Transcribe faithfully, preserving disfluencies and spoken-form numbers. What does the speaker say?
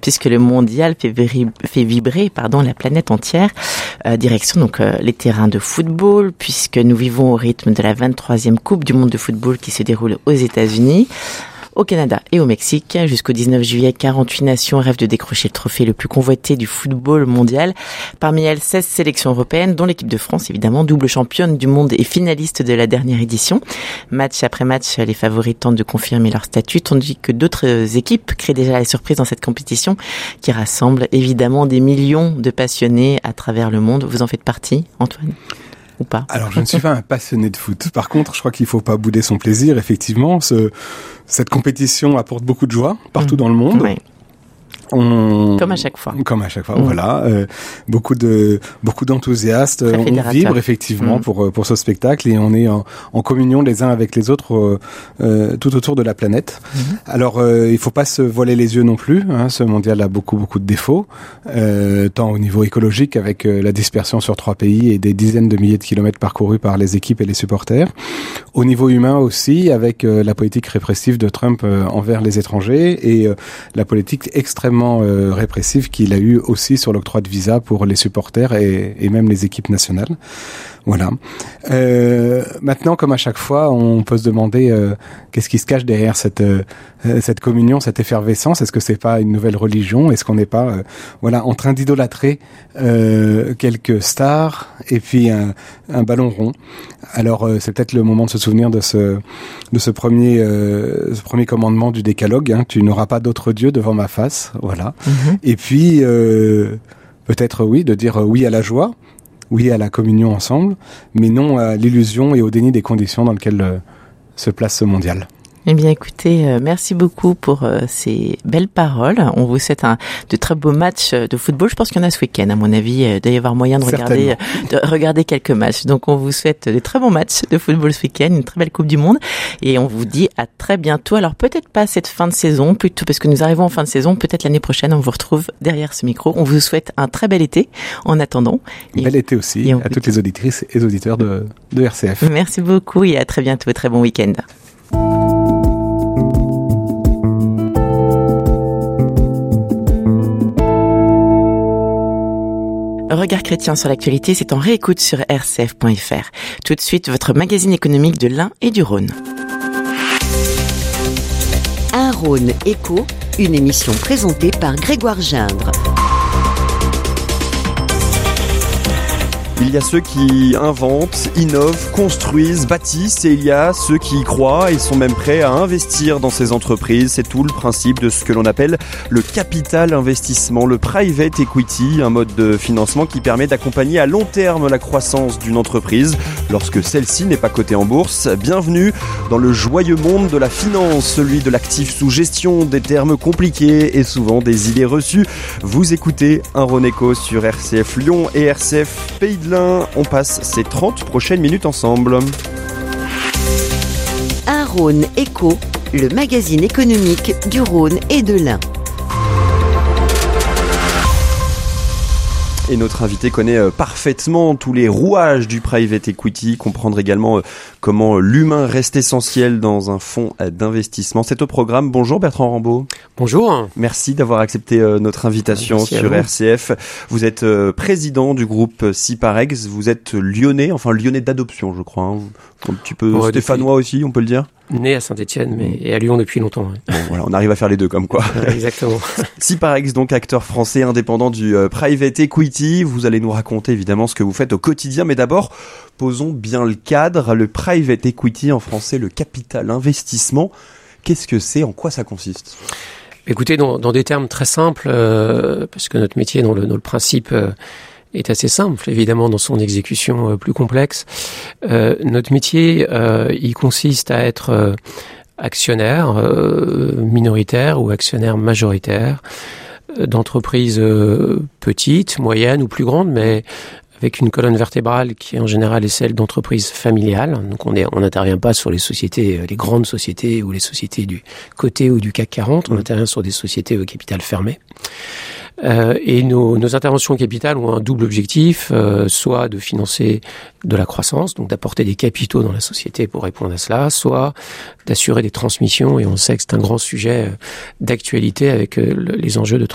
puisque le mondial fait, véri- fait vibrer pardon, la planète entière. Euh, direction donc euh, les terrains de football, puisque nous vivons au rythme de la vingt-troisième Coupe du monde de football qui se déroule aux États-Unis, au Canada et au Mexique. Jusqu'au dix-neuf juillet, quarante-huit nations rêvent de décrocher le trophée le plus convoité du football mondial. Parmi elles, seize sélections européennes, dont l'équipe de France, évidemment, double championne du monde et finaliste de la dernière édition. Match après match, les favoris tentent de confirmer leur statut, tandis que d'autres équipes créent déjà la surprise dans cette compétition qui rassemble évidemment des millions de passionnés à travers le monde. Vous en faites partie, Antoine ? Ou pas? Alors, je ne suis pas un passionné de foot. Par contre, je crois qu'il ne faut pas bouder son plaisir. Effectivement, ce, cette compétition apporte beaucoup de joie partout mmh. dans le monde. Oui. On... Comme à chaque fois. Comme à chaque fois, mmh. voilà. Euh, beaucoup de beaucoup d'enthousiastes. On vibre effectivement mmh. pour pour ce spectacle et on est en, en communion les uns avec les autres euh, euh, tout autour de la planète. Mmh. Alors, euh, il faut pas se voiler les yeux non plus. Hein, ce mondial a beaucoup beaucoup de défauts, euh, tant au niveau écologique avec euh, la dispersion sur trois pays et des dizaines de milliers de kilomètres parcourus par les équipes et les supporters. Au niveau humain aussi, avec euh, la politique répressive de Trump euh, envers les étrangers et euh, la politique extrêmement Euh, répressive qu'il a eu aussi sur l'octroi de visa pour les supporters et, et même les équipes nationales. Voilà. Euh, maintenant, comme à chaque fois, on peut se demander euh, qu'est-ce qui se cache derrière cette euh, cette communion, cette effervescence. Est-ce que c'est pas une nouvelle religion? Est-ce qu'on n'est pas euh, voilà en train d'idolâtrer euh, quelques stars et puis un, un ballon rond? Alors euh, c'est peut-être le moment de se souvenir de ce de ce premier euh, ce premier commandement du décalogue. Hein, tu n'auras pas d'autre Dieu devant ma face. Voilà. Mm-hmm. Et puis euh, peut-être oui de dire oui à la joie. Oui à la communion ensemble, mais non à l'illusion et au déni des conditions dans lesquelles euh, se place ce mondial. Eh bien, écoutez, euh, merci beaucoup pour euh, ces belles paroles. On vous souhaite un de très beaux matchs de football. Je pense qu'il y en a ce week-end, à mon avis. Euh, il doit y avoir moyen de regarder, de regarder quelques matchs. Donc, on vous souhaite de très bons matchs de football ce week-end, une très belle Coupe du Monde. Et on vous dit à très bientôt. Alors, peut-être pas cette fin de saison, plutôt parce que nous arrivons en fin de saison. Peut-être l'année prochaine, on vous retrouve derrière ce micro. On vous souhaite un très bel été en attendant. Et bel été aussi à toutes les auditrices et auditeurs de, de R C F. Merci beaucoup et à très bientôt. Très bon week-end. Regard chrétien sur l'actualité, c'est en réécoute sur r c f point f r. Tout de suite, votre magazine économique de l'Ain et du Rhône. Un Rhône Éco, une émission présentée par Grégoire Gindre. Il y a ceux qui inventent, innovent, construisent, bâtissent et il y a ceux qui y croient et sont même prêts à investir dans ces entreprises. C'est tout le principe de ce que l'on appelle le capital investissement, le private equity, un mode de financement qui permet d'accompagner à long terme la croissance d'une entreprise lorsque celle-ci n'est pas cotée en bourse. Bienvenue dans le joyeux monde de la finance, celui de l'actif sous gestion, des termes compliqués et souvent des idées reçues. Vous écoutez un Rhône Éco sur R C F Lyon et R C F Pays de l'Ain. On passe ces trente prochaines minutes ensemble. Un Rhône Éco, le magazine économique du Rhône et de l'Ain. Et notre invité connaît euh, parfaitement tous les rouages du private equity, comprendre également euh, comment l'humain reste essentiel dans un fonds euh, d'investissement. C'est au programme. Bonjour Bertrand Rambaud. Bonjour. Merci d'avoir accepté euh, notre invitation Merci sur R C F. Vous êtes euh, président du groupe Ciparex. Vous êtes lyonnais, enfin lyonnais d'adoption, je crois. Hein. Un petit peu ouais, stéphanois depuis... aussi, on peut le dire. Né à Saint-Étienne, mais et à Lyon depuis longtemps. Ouais. Bon, voilà, on arrive à faire les deux comme quoi. Exactement. Ciparex, donc acteur français indépendant du euh, private equity. Vous allez nous raconter évidemment ce que vous faites au quotidien, mais d'abord, posons bien le cadre. Le private equity, en français, le capital investissement. Qu'est-ce que c'est? En quoi ça consiste? Écoutez, dans, dans des termes très simples, euh, parce que notre métier, dans le, dans le principe... Euh, est assez simple, évidemment, dans son exécution euh, plus complexe. Euh, notre métier, euh, il consiste à être euh, actionnaire euh, minoritaire ou actionnaire majoritaire euh, d'entreprises euh, petites, moyennes ou plus grandes, mais avec une colonne vertébrale qui en général est celle d'entreprises familiales. Donc on est, on n'intervient pas sur les sociétés, les grandes sociétés ou les sociétés du côté ou du C A C quarante, on intervient sur des sociétés au capital fermé. Euh, et nos, nos interventions au capital ont un double objectif, euh, soit de financer de la croissance, donc d'apporter des capitaux dans la société pour répondre à cela, soit d'assurer des transmissions, et on sait que c'est un grand sujet d'actualité avec euh, les enjeux de